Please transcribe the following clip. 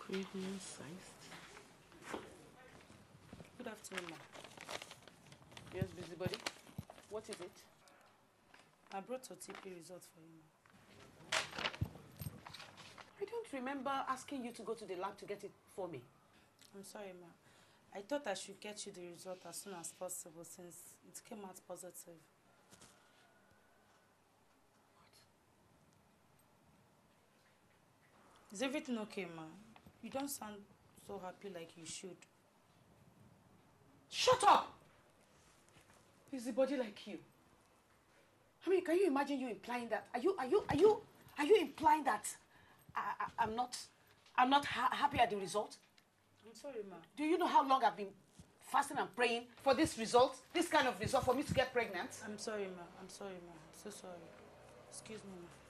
Premium sized. Good afternoon, ma. Yes, busybody. What is it? I brought a TP result for you, ma. I don't remember asking you to go to the lab to get it for me. I'm sorry, ma. I thought I should get you the result as soon as possible since it came out positive. What? Is everything okay, ma? You don't sound so happy like you should. Shut up! Busybody like you. I mean, can you imagine you implying that? Are you implying that I'm not happy at the result? I'm sorry, ma. Do you know how long I've been fasting and praying for this result, this kind of result, for me to get pregnant? I'm sorry, ma. I'm sorry, ma. I'm so sorry. Excuse me, ma.